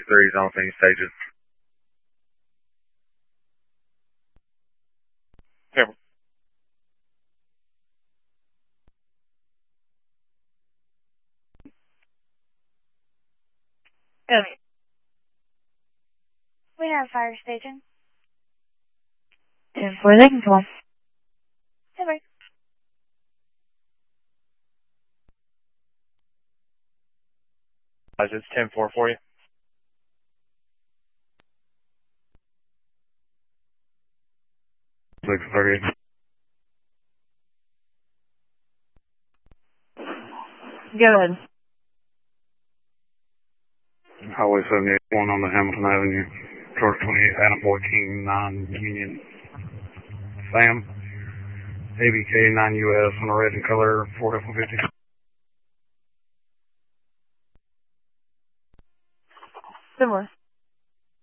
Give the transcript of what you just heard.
3 is on scene stages. Camera. Okay. We have fire station. 10-4, they can come on. Hey, Mike. It's 10-4 for you. Six 30. Go ahead. Highway 781 on the Hamilton Avenue, George 28, Adam 14, 9 Union. Sam, ABK 9 US on the red and color, 4F150. Similar.